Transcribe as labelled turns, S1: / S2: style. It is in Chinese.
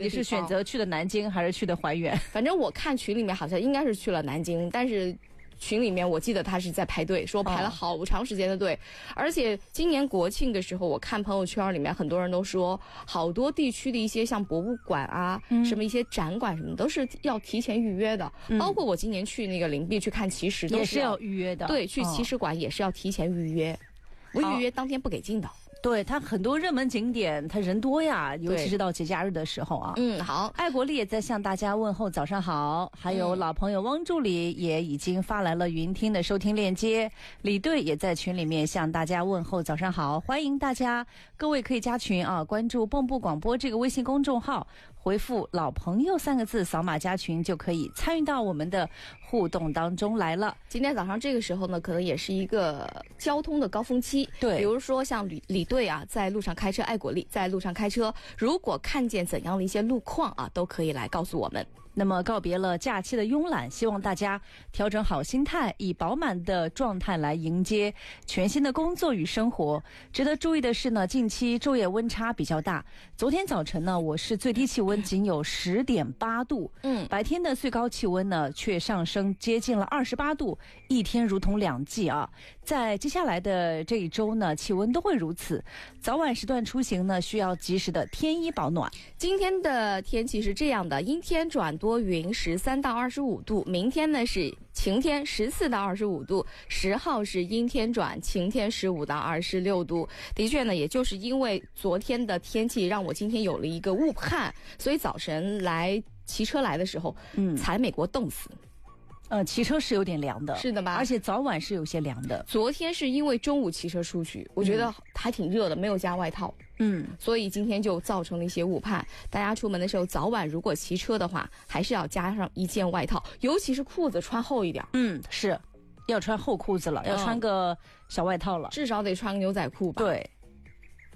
S1: 底是选择去的南京还是去的怀远？
S2: 反正我看群里面好像应该是去了南京，但是群里面我记得他是在排队，说排了好长时间的队，而且今年国庆的时候，我看朋友圈里面很多人都说，好多地区的一些像博物馆啊，什么一些展馆什么都是要提前预约的，包括我今年去那个灵璧去看奇石，
S1: 也是要预约的。
S2: 对，去奇石馆也是要提前预约，不预约当天不给进的。
S1: 对，它很多热门景点，它人多呀，尤其是到节假日的时候啊。
S2: 好，
S1: 爱国力也在向大家问候早上好，还有老朋友汪助理也已经发来了云听的收听链接，李队也在群里面向大家问候早上好，欢迎大家，各位可以加群啊，关注蚌埠广播这个微信公众号，回复老朋友3个字，扫码加群就可以参与到我们的互动当中来了。
S2: 今天早上这个时候呢，可能也是一个交通的高峰期，对，比如说像李队啊，在路上开车，爱国力在路上开车，如果看见怎样的一些路况啊，都可以来告诉我们。
S1: 那么告别了假期的慵懒，希望大家调整好心态，以饱满的状态来迎接全新的工作与生活。值得注意的是呢，近期昼夜温差比较大，昨天早晨呢，我市最低气温仅有10.8度，白天的最高气温呢却上升接近了28度，一天如同2季啊。在接下来的这一周呢，气温都会如此，早晚时段出行呢需要及时的添衣保暖。
S2: 今天的天气是这样的，阴天转多云，13到25度，明天呢是晴天，14到25度，10号是阴天转晴天，15到26度。的确呢，也就是因为昨天的天气让我今天有了一个误判，所以早晨来骑车来的时候，才美国冻死。
S1: 骑车是有点凉的，
S2: 是的吧？
S1: 而且早晚是有些凉的。
S2: 昨天是因为中午骑车出去，我觉得还挺热的，没有加外套。所以今天就造成了一些误判。大家出门的时候，早晚如果骑车的话，还是要加上一件外套，尤其是裤子穿厚一点。
S1: 是要穿厚裤子了，要穿个小外套了，
S2: 至少得穿个牛仔裤吧。
S1: 对。